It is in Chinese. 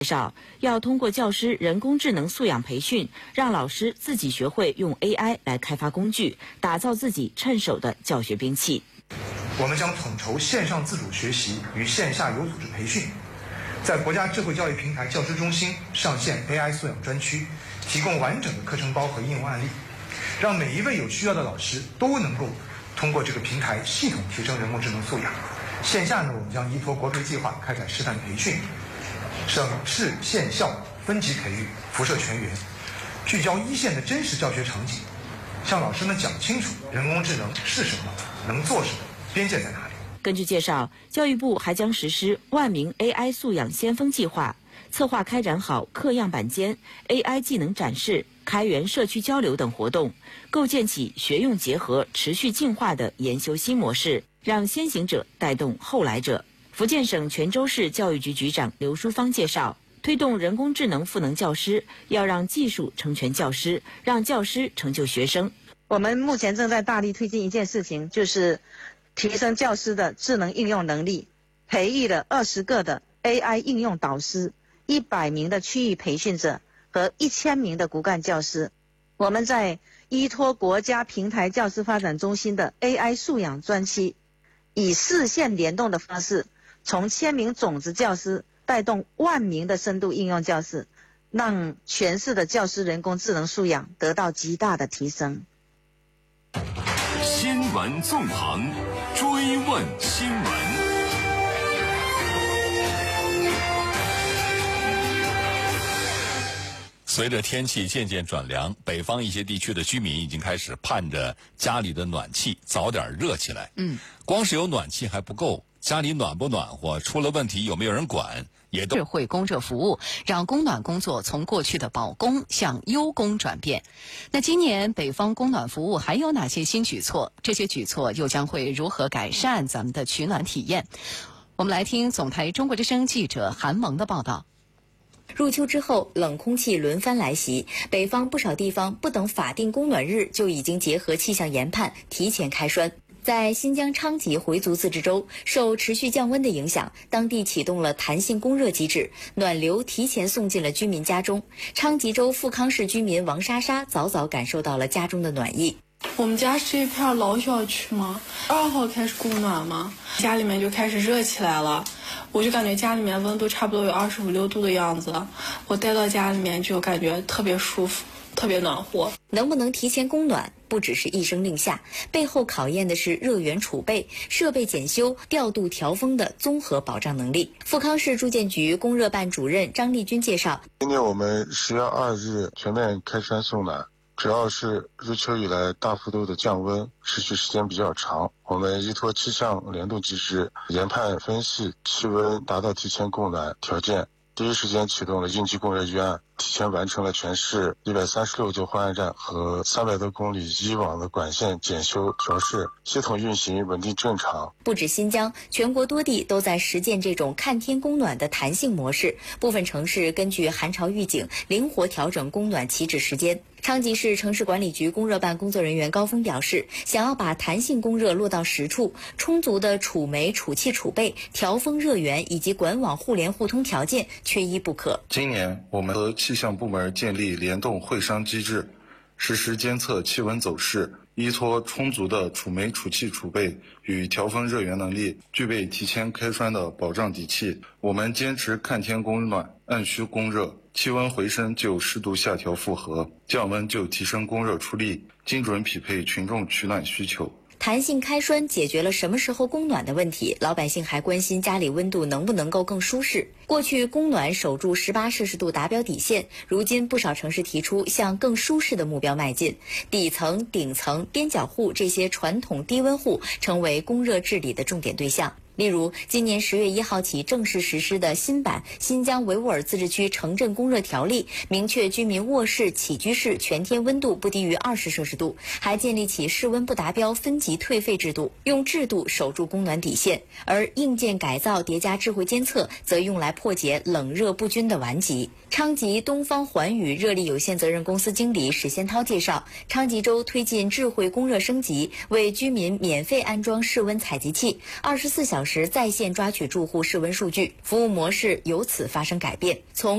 介绍，要通过教师人工智能素养培训，让老师自己学会用 AI 来开发工具，打造自己趁手的教学兵器。 我们将统筹线上自主学习与线下有组织培训，在国家智慧教育平台教师中心上线 AI 素养专区，提供完整的课程包和应用案例，让每一位有需要的老师都能够通过这个平台系统提升人工智能素养。线下呢，我们将依托国培计划开展试探培训，省市县校分级培育，辐射全员，聚焦一线的真实教学场景，向老师们讲清楚人工智能是什么，能做什么，边界在哪里。 根据介绍，教育部还将实施万名 AI 素养先锋计划，策划开展好课样板间、AI 技能展示、开源社区交流等活动，构建起学用结合、持续进化的研修新模式，让先行者带动后来者。福建省泉州市教育局局长刘淑芳介绍，推动人工智能赋能教师，要让技术成全教师，让教师成就学生。 我们目前正在大力推进一件事情，就是提升教师的智能应用能力，培育了20个的 AI 应用导师、100名的区域培训者和1000名的骨干教师。我们在依托国家平台教师发展中心的 AI 素养专区，以4线联动的方式，从1000名种子教师带动10000名的深度应用教师，让全市的教师人工智能素养得到极大的提升。 新闻纵横，追问新闻。随着天气渐渐转凉，北方一些地区的居民已经开始盼着家里的暖气早点热起来。光是有暖气还不够，家里暖不暖和，出了问题有没有人管，也都智慧供热服务，让供暖工作从过去的保供向优供转变。那今年北方供暖服务还有哪些新举措？这些举措又将会如何改善咱们的取暖体验？我们来听总台中国之声记者韩萌的报道。 入秋之后，冷空气轮番来袭，北方不少地方不等法定供暖日就已经结合气象研判提前开栓。在新疆昌吉回族自治州，受持续降温的影响，当地启动了弹性供热机制，暖流提前送进了居民家中。昌吉州富康市居民王莎莎早早感受到了家中的暖意。 我们家是一片老小区嘛，2号开始供暖嘛，家里面就开始热起来了。我就感觉家里面温度差不多有25、6度的样子，我待到家里面就感觉特别舒服，特别暖和。 能不能提前供暖，不只是一声令下，背后考验的是热源储备、设备检修、调度调峰的综合保障能力。富康市住建局供热办主任张丽君介绍， 今年我们10月2日全面开栓送暖，主要是入秋以来大幅度的降温，持续时间比较长。我们依托气象联动机制，研判分析气温达到提前供暖条件，第一时间启动了应急供热预案，提前完成了全市136座换岸站和300多公里以往的管线检修调试，系统运行稳定正常。 不止新疆，全国多地都在实践这种看天供暖的弹性模式，部分城市根据寒潮预警灵活调整供暖起止时间。昌吉市城市管理局供热办工作人员高峰表示，想要把弹性供热落到实处，充足的储煤、储气储备、调峰热源以及管网互联互通条件缺一不可。 今年我们和气象部门建立联动会商机制，实时监测气温走势，依托充足的储煤、储气储备与调峰热源能力，具备提前开栓的保障底气。我们坚持看天供暖，按需供热，气温回升就适度下调负荷，降温就提升供热出力，精准匹配群众取暖需求。 弹性开栓解决了什么时候供暖的问题，老百姓还关心家里温度能不能够更舒适。过去供暖守住18摄氏度达标底线，如今不少城市提出向更舒适的目标迈进，底层、顶层、边角户这些传统低温户成为供热治理的重点对象。例如，今年10月1号起正式实施的新版《新疆维吾尔自治区城镇供热条例》，明确居民卧室、起居室全天温度不低于20摄氏度，还建立起室温不达标分级退费制度，用制度守住供暖底线。而硬件改造叠加智慧监测，则用来破解冷热不均的顽疾。昌吉东方环宇热力有限责任公司经理史先涛介绍，昌吉州推进智慧供热升级，为居民免费安装室温采集器，24小小时在线抓取住户室温数据，服务模式由此发生改变。从